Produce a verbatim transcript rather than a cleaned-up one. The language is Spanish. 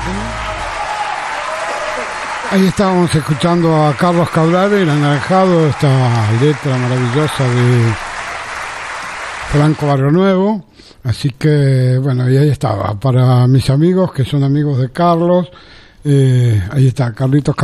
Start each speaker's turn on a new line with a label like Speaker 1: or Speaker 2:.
Speaker 1: Ahí estábamos escuchando a Carlos Caudal, El Anaranjado, esta letra maravillosa de Franco Barrionuevo. Así que, bueno, y ahí estaba. Para mis amigos, que son amigos de Carlos, eh, ahí está, Carlitos